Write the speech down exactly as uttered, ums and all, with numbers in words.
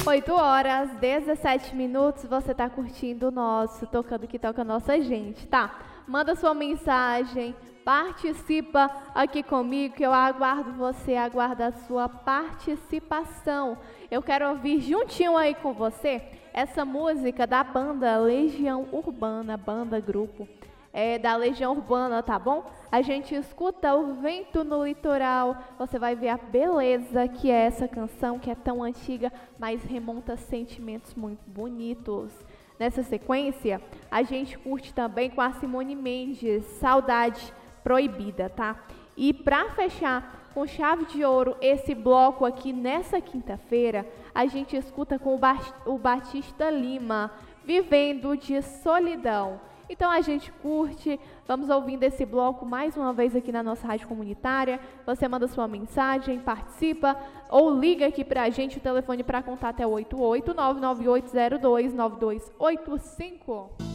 oito horas, dezessete minutos, você tá curtindo o nosso, tocando que toca a nossa gente, tá? Manda sua mensagem, participa aqui comigo, que eu aguardo você, aguardo a sua participação. Eu quero ouvir juntinho aí com você essa música da banda Legião Urbana, banda, grupo. É, da Legião Urbana, tá bom? A gente escuta o Vento no Litoral, você vai ver a beleza que é essa canção, que é tão antiga, mas remonta sentimentos muito bonitos. Nessa sequência, a gente curte também com a Simone Mendes, Saudade Proibida, tá? E pra fechar com chave de ouro esse bloco aqui nessa quinta-feira, a gente escuta com o, ba o Batista Lima, Vivendo de Solidão. Então a gente curte, vamos ouvindo esse bloco mais uma vez aqui na nossa rádio comunitária. Você manda sua mensagem, participa ou liga aqui pra gente. O telefone para contato é oito oito nove nove oito zero dois nove dois oito cinco.